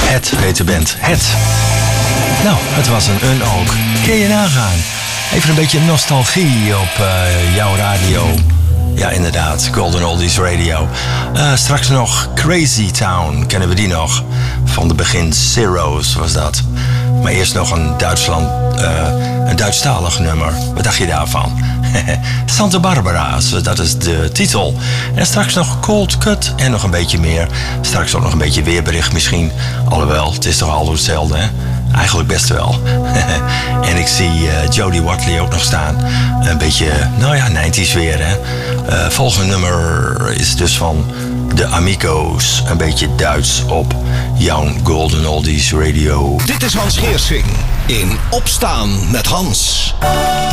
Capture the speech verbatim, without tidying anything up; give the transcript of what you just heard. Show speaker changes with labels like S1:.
S1: Het heet de band. Het. Nou, het was een un ook. Kun je nagaan. Even een beetje nostalgie op uh, jouw radio. Ja, inderdaad. Golden Oldies Radio. Uh, straks nog Crazy Town. Kennen we die nog? Van de begin Zero's was dat. Maar eerst nog een Duitsland, uh, een Duitsstalig nummer. Wat dacht je daarvan? Santa Barbara's, dat is de titel. En straks nog Cold Cut en nog een beetje meer. Straks ook nog een beetje weerbericht misschien. Alhoewel, het is toch al hetzelfde, hè? Eigenlijk best wel. En ik zie uh, Jody Watley ook nog staan. Een beetje, nou ja, negentig weer, hè. Uh, volgende nummer is dus van de Amico's. Een beetje Duits op jouw Golden Oldies Radio.
S2: Dit is Hans Geersing in Opstaan met Hans.